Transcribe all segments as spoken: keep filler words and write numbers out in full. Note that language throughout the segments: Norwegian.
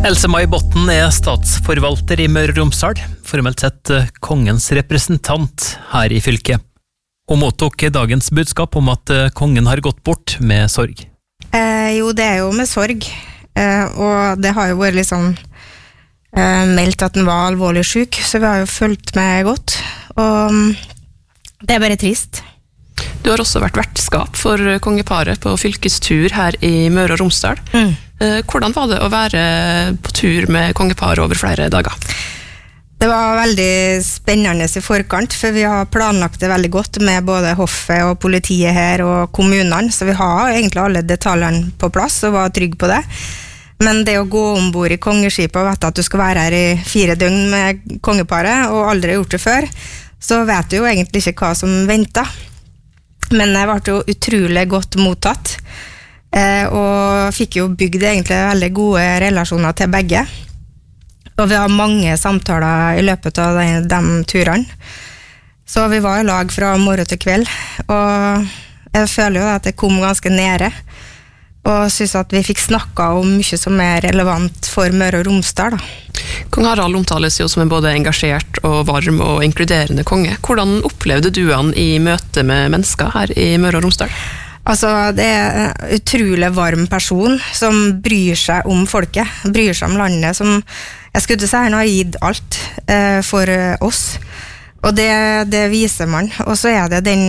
Else-May Botten er statsforvalter i Møre og Romsdal, formelt sett kongens representant her i fylket. Hun mottok dagens budskap om at kongen har gått bort med sorg. Eh, jo, det er jo med sorg, eh, og det har jo vært liksom eh, meldt at den var alvorlig syk, så vi har jo fulgt med godt, og det er bare trist. Du har også vært vertskap for kongeparet på fylkestur her i Møre og Romsdal. Mm. Hvordan var det å være på tur med kongeparet over flere dager? Det var veldig spennende i forkant, for vi har planlagt det veldig godt med både hoffet og politiet her og kommunene, så vi har egentlig alle detaljene på plass og var trygg på det. Men det å gå ombord i kongeskipet og vite at du skal være her i fire døgn med kongeparet, og aldri har gjort det før, så vet du jo egentlig ikke hva som venter. Men jeg ble jo utrolig godt mottatt, eh, og fikk jo bygd egentlig veldig gode relasjoner til begge. Og vi har mange samtaler i løpet av de, de turene. Så vi var i lag fra morgen til kveld, og jeg føler jo at det kom ganske nære, og synes at vi fikk snakket om mye som er relevant for Møre og Romsdal. Da. Kong Harald omtales jo som en både engasjert og varm og inkluderende konge. Hvordan opplevde du han i møte med mennesker her i Møre og Romsdal? Altså, det er en utrolig varm person som bryr seg om folket, bryr seg om landet, som jeg skulle si han har gitt alt eh, for oss. Og det, det viser man. Og så er det den,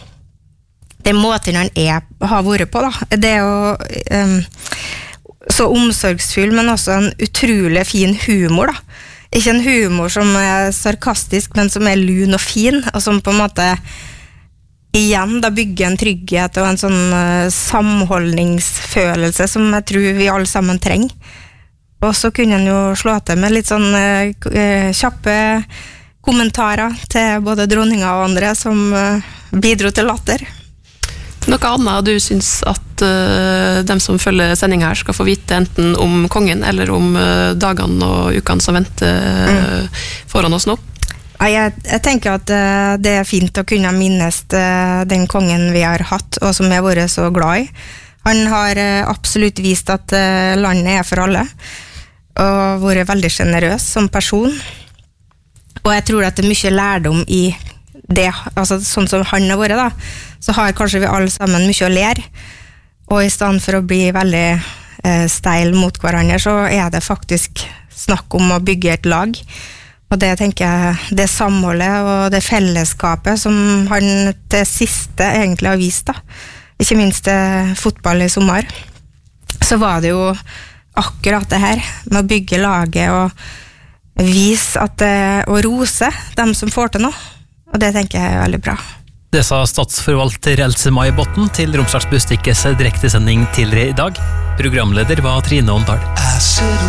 den måten han er, har vært på. Da. Det er jo um, så omsorgsfull, men også en utrolig fin humor. Da. Ikke en humor som er sarkastisk, men som er lun og fin, og som på en måte igjen da bygger en trygghet og en sånn uh, samholdningsfølelse som jeg tror vi alle sammen trenger. Og så kunne han jo slå til med litt sånn uh, kjappe kommentarer til både dronninga og andre som uh, bidro til latter. Noe annet du synes at uh, dem som følger sending her skal få vite enten om kongen eller om uh, dagene og ukene som venter uh, mm. foran oss nå? Jeg, jeg tenker at uh, det er fint å kunne minnes uh, den kongen vi har hatt, og som vi har vært så glad i. Han har uh, absolutt vist at uh, landet er for alle, og vært veldig generøs som person. Og jeg tror at det er mye lærdom i det, altså sånn som han har vært da, så har kanskje vi alle sammen mye å lære, og i stedet for å bli veldig uh, steil mot hverandre, så er det faktisk snakk om å bygge et lag. Og det tenker jeg, det samholdet og det fellesskapet som han til siste egentlig har vist da, ikke minst fotball i sommer, så var det jo akkurat det her med å bygge laget og vise at det, og rose dem som får til noe, og det tenker jeg er veldig bra. Det sa statsforvalter Else-May Botten til Romsdals Bustikkes direktesending tidligere i dag. Programleder var Trine Åndal.